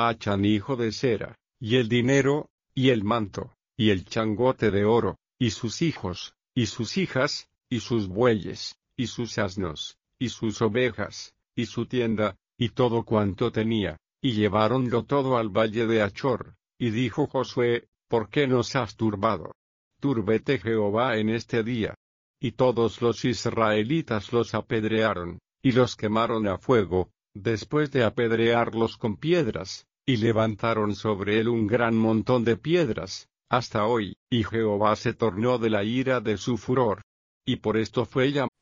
Achan hijo de Zera, y el dinero, y el manto, y el changote de oro, y sus hijos, y sus hijas, y sus bueyes, y sus asnos, y sus ovejas, y su tienda, y todo cuanto tenía, y lleváronlo todo al valle de Achor, y dijo Josué, ¿por qué nos has turbado? Túrbete Jehová en este día. Y todos los israelitas los apedrearon, y los quemaron a fuego, después de apedrearlos con piedras, y levantaron sobre él un gran montón de piedras, hasta hoy, y Jehová se tornó de la ira de su furor. Y por esto fue llamado.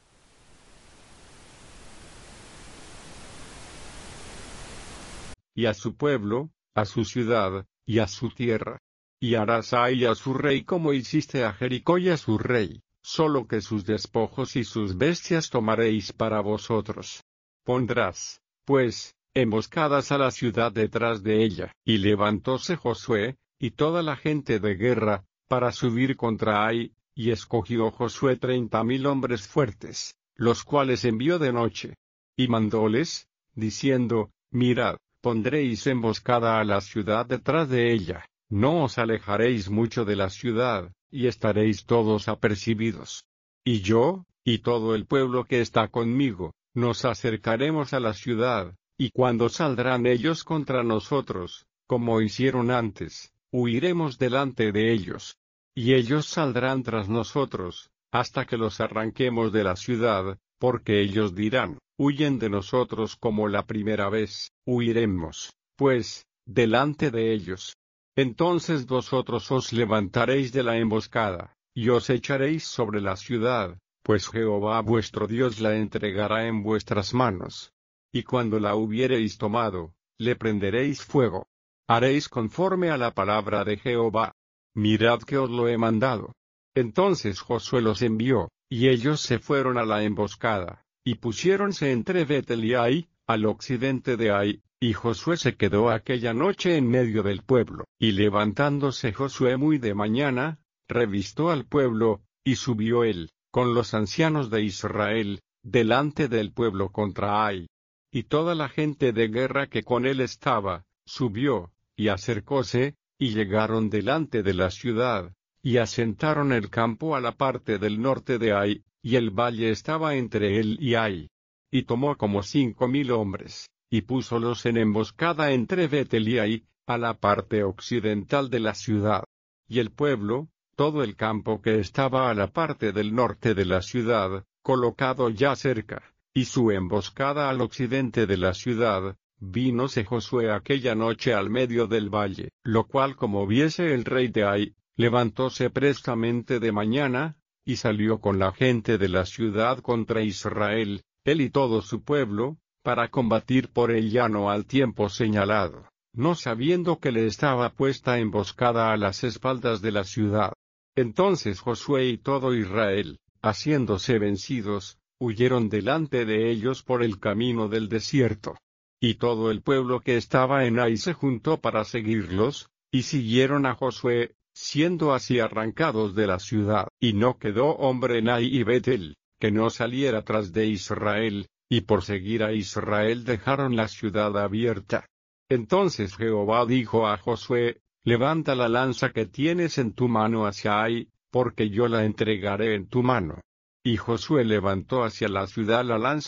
Y a su pueblo, a su ciudad, y a su tierra. Y harás y a su rey como hiciste a Jericó y a su rey, solo que sus despojos y sus bestias tomaréis para vosotros. Pondrás, pues, emboscadas a la ciudad detrás de ella. Y levantóse Josué, y toda la gente de guerra, para subir contra Ai, y escogió Josué 30,000 hombres fuertes, los cuales envió de noche. Y mandóles, diciendo, mirad, pondréis emboscada a la ciudad detrás de ella, no os alejaréis mucho de la ciudad, y estaréis todos apercibidos. Y yo, y todo el pueblo que está conmigo, nos acercaremos a la ciudad, y cuando saldrán ellos contra nosotros, como hicieron antes, huiremos delante de ellos. Y ellos saldrán tras nosotros, hasta que los arranquemos de la ciudad, porque ellos dirán, huyen de nosotros como la primera vez, huiremos, pues, delante de ellos. Entonces vosotros os levantaréis de la emboscada, y os echaréis sobre la ciudad, pues Jehová vuestro Dios la entregará en vuestras manos. Y cuando la hubiereis tomado, le prenderéis fuego. Haréis conforme a la palabra de Jehová. Mirad que os lo he mandado. Entonces Josué los envió, y ellos se fueron a la emboscada, y pusiéronse entre Betel y Ai, al occidente de Ai, y Josué se quedó aquella noche en medio del pueblo. Y levantándose Josué muy de mañana, revistó al pueblo, y subió él, con los ancianos de Israel, delante del pueblo contra Ai. Y toda la gente de guerra que con él estaba, subió, y acercóse, y llegaron delante de la ciudad, y asentaron el campo a la parte del norte de Ai, y el valle estaba entre él y Ai. Y tomó como 5,000 hombres, y púsolos en emboscada entre Betel y Ai, a la parte occidental de la ciudad. Y el pueblo, todo el campo que estaba a la parte del norte de la ciudad, colocado ya cerca, y su emboscada al occidente de la ciudad, vínose Josué aquella noche al medio del valle, lo cual como viese el rey de Ai, levantóse prestamente de mañana, y salió con la gente de la ciudad contra Israel, él y todo su pueblo, para combatir por el llano al tiempo señalado, no sabiendo que le estaba puesta emboscada a las espaldas de la ciudad. Entonces Josué y todo Israel, haciéndose vencidos, huyeron delante de ellos por el camino del desierto. Y todo el pueblo que estaba en Ai se juntó para seguirlos, y siguieron a Josué, siendo así arrancados de la ciudad. Y no quedó hombre en Ai y Betel, que no saliera tras de Israel, y por seguir a Israel dejaron la ciudad abierta. Entonces Jehová dijo a Josué, levanta la lanza que tienes en tu mano hacia Ai, porque yo la entregaré en tu mano. Y Josué levantó hacia la ciudad la lanza